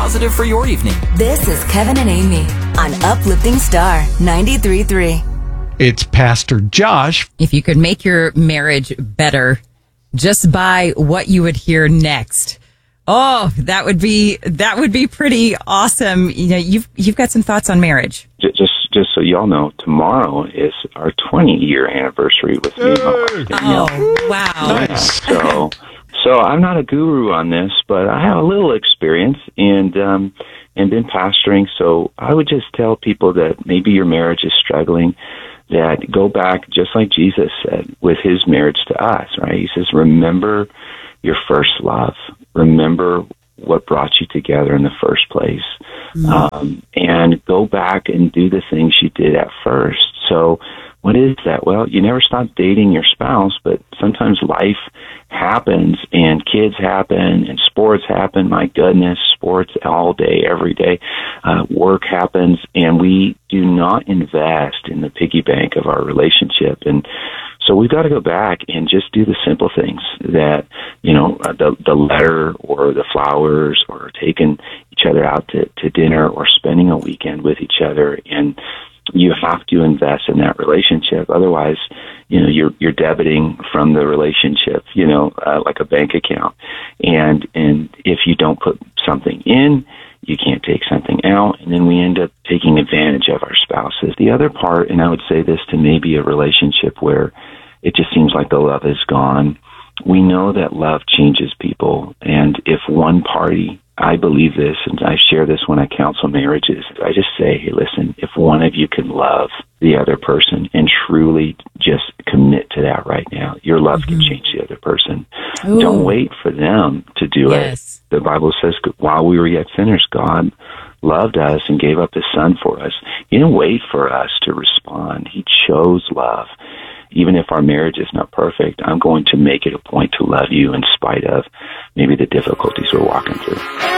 positive for your evening. This is Kevin and Amy on Uplifting Star 93.3. It's Pastor Josh. If you could make your marriage better just by what you would hear next. Oh, that would be pretty awesome. You know, you've got some thoughts on marriage. Just so y'all know, tomorrow is our 20-year anniversary with me and my wife, Danielle. Oh, wow. Nice. So I'm not a guru on this, but I have a little experience and been pastoring. So I would just tell people that maybe your marriage is struggling, that go back just like Jesus said with his marriage to us, right? He says, remember your first love. Remember what brought you together in the first place. And go back and do the things you did at first. So what is that? Well, you never stop dating your spouse, but sometimes life happens and kids happen and sports happen. My goodness, sports all day, every day. Work happens, and we do not invest in the piggy bank of our relationship. And so we've got to go back and just do the simple things that, you know, the letter or the flowers or taking each other out to dinner or spending a weekend with each other. And you have to invest in that relationship. Otherwise, you know, you're debiting from the relationship, you know, like a bank account. And if you don't put something in, you can't take something out, and then we end up taking advantage of our spouses. The other part, and I would say this to maybe a relationship where it just seems like the love is gone, we know that love changes people, and if one party, I believe this, and I share this when I counsel marriages, I just say, hey, listen, if one of you can love the other person and truly just commit to that right now, your love can change the other person. Ooh. Don't wait for them to do it. The Bible says, while we were yet sinners, God loved us and gave up his son for us. He didn't wait for us to respond. He chose love. Even if our marriage is not perfect, I'm going to make it a point to love you in spite of maybe the difficulties we're walking through.